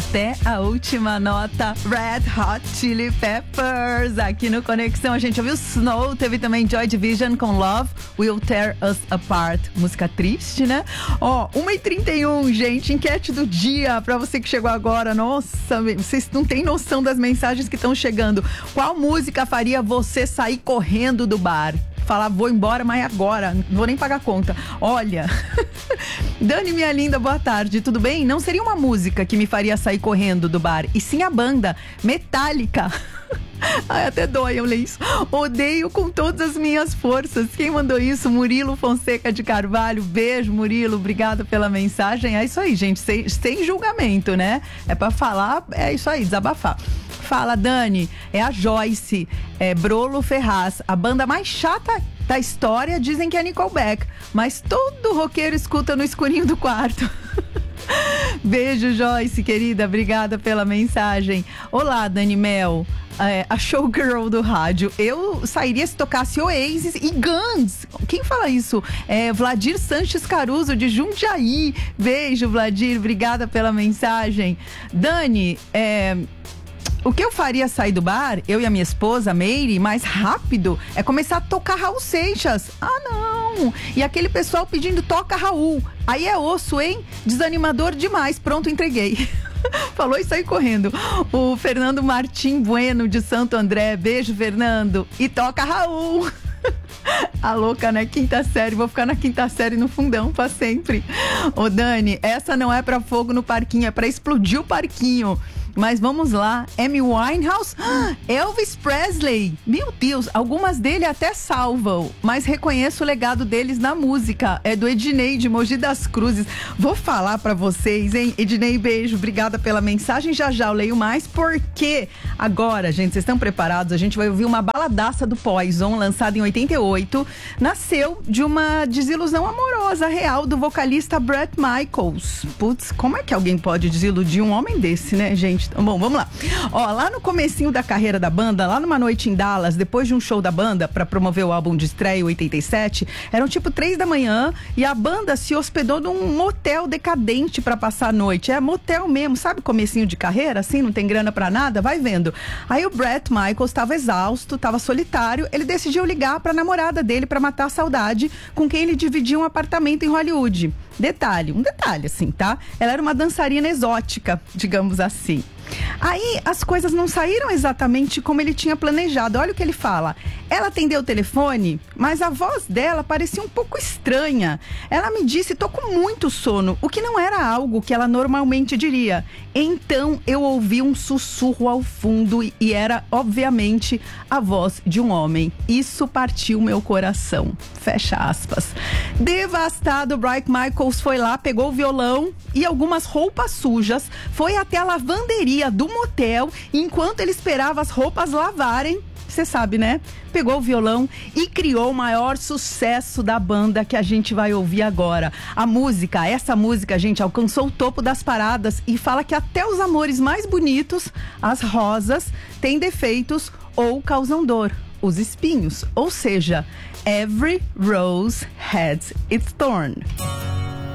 até a última nota. Red Hot Chili Peppers aqui no Conexão. A gente ouviu Snow, teve também Joy Division com Love Will Tear Us Apart. Música triste, né? 1h31, gente, enquete do dia pra você que chegou agora. Nossa, vocês não têm noção das mensagens que estão chegando. Qual música faria você sair correndo do bar? Falar, vou embora, mas agora, não vou nem pagar a conta. Olha, Dani, minha linda, boa tarde, tudo bem? Não seria uma música que me faria sair correndo do bar, e sim a banda Metallica. Ai, até dói eu ler isso. Odeio com todas as minhas forças. Quem mandou isso? Murilo Fonseca de Carvalho. Beijo, Murilo, obrigada pela mensagem. É isso aí, gente, sem julgamento, né? É pra falar, é isso aí, desabafar. Fala, Dani, é a Joyce, Brolo Ferraz, a banda mais chata da história, dizem que é Nickelback, mas todo roqueiro escuta no escurinho do quarto. Beijo, Joyce, querida, obrigada pela mensagem. Olá, Dani Mel, a showgirl do rádio. Eu sairia se tocasse Oasis e Guns. Quem fala isso? Vladir Sanches Caruso, de Jundiaí. Beijo, Vladir, obrigada pela mensagem. Dani, o que eu faria sair do bar, eu e a minha esposa, Meire, mais rápido, é começar a tocar Raul Seixas. Ah, não! E aquele pessoal pedindo toca Raul. Aí é osso, hein? Desanimador demais. Pronto, entreguei. Falou e saiu correndo. O Fernando Martim Bueno, de Santo André. Beijo, Fernando. E toca Raul. A louca, né? Quinta série, vou ficar na quinta série no fundão pra sempre. Ô Dani, essa não é pra fogo no parquinho, é pra explodir o parquinho. Mas vamos lá, Amy Winehouse, Elvis Presley, meu Deus, algumas dele até salvam, mas reconheço o legado deles na música, é do Ednei de Mogi das Cruzes. Vou falar pra vocês, hein, Ednei, beijo, obrigada pela mensagem, já eu leio mais, porque agora, gente, vocês estão preparados? A gente vai ouvir uma baladaça do Poison, lançada em 88, nasceu de uma desilusão amorosa real do vocalista Bret Michaels. Putz, como é que alguém pode desiludir um homem desse, né, gente? Bom, vamos lá. Lá no comecinho da carreira da banda, lá numa noite em Dallas, depois de um show da banda pra promover o álbum de estreia em 87, eram tipo 3 da manhã e a banda se hospedou num motel decadente pra passar a noite. É motel mesmo, sabe, comecinho de carreira, assim, não tem grana pra nada? Vai vendo. Aí o Bret Michaels estava exausto, estava solitário, ele decidiu ligar pra namorada dele pra matar a saudade, com quem ele dividia um apartamento em Hollywood. Um detalhe assim, tá? Ela era uma dançarina exótica, digamos assim. Aí as coisas não saíram exatamente como ele tinha planejado. Olha o que ele fala. Ela atendeu o telefone, mas a voz dela parecia um pouco estranha. Ela me disse, tô com muito sono, o que não era algo que ela normalmente diria. Então eu ouvi um sussurro ao fundo e era, obviamente, a voz de um homem. Isso partiu meu coração. Fecha aspas. Devastado, Bret Michaels foi lá, pegou o violão e algumas roupas sujas, foi até a lavanderia do motel, e enquanto ele esperava as roupas lavarem, você sabe, né? Pegou o violão e criou o maior sucesso da banda que a gente vai ouvir agora. Essa música, gente, alcançou o topo das paradas e fala que até os amores mais bonitos, as rosas, têm defeitos ou causam dor, os espinhos. Ou seja, every rose has its thorn.